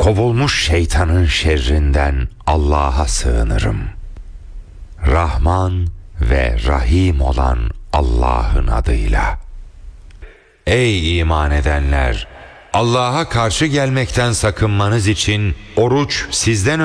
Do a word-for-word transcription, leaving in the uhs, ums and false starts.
kovulmuş şeytanın şerrinden Allah'a sığınırım. Rahman ve Rahim olan Allah'ın adıyla. Ey iman edenler! Allah'a karşı gelmekten sakınmanız için oruç sizden